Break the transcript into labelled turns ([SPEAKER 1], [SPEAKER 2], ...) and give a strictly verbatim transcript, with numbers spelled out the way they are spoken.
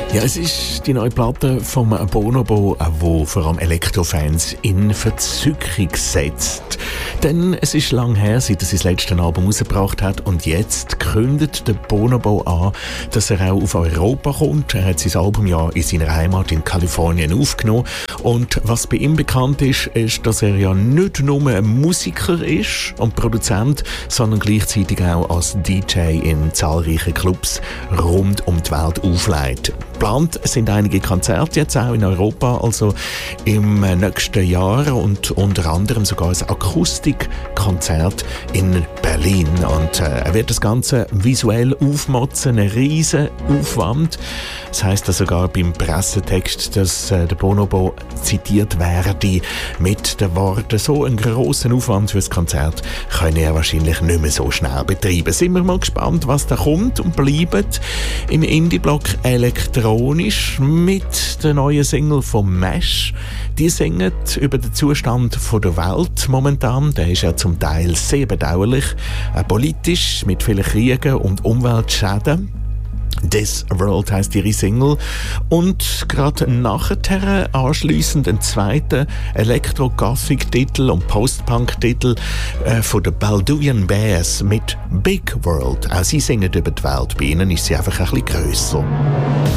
[SPEAKER 1] Ja, es ist die neue Platte vom Bonobo, die vor allem Elektrofans in Verzückung setzt. Denn es ist lang her, seit er sein letztes Album rausgebracht hat, und jetzt kündet der Bonobo an, dass er auch auf Europa kommt. Er hat sein Album ja in seiner Heimat in Kalifornien aufgenommen. Und was bei ihm bekannt ist, ist, dass er ja nicht nur ein Musiker ist und Produzent, sondern gleichzeitig auch als D J in zahlreichen Clubs rund um die Welt auflegt. Geplant sind einige Konzerte jetzt auch in Europa, also im nächsten Jahr, und unter anderem sogar ein Akustikkonzert in Berlin. Und äh, er wird das Ganze visuell aufmotzen, ein riesen Aufwand. Das heisst ja sogar beim Pressetext, dass äh, der Bonobo zitiert werde mit den Worten: so einen grossen Aufwand für das Konzert könne er wahrscheinlich nicht mehr so schnell betreiben. Sind wir mal gespannt, was da kommt, und bleiben im Indie-Block elektronisch mit der neuen Single von Mesh. Die singen über den Zustand der Welt momentan. Der ist ja zum Teil sehr bedauerlich, auch politisch, mit vielen Kriegen und Umweltschäden. This World heisst ihre Single. Und gerade nachher anschliessend einen zweiten Elektro-Gothic-Titel und Post-Punk-Titel äh, von den Balduin Bears mit Big World. Auch sie singen über die Welt. Bei ihnen ist sie einfach ein bisschen grösser.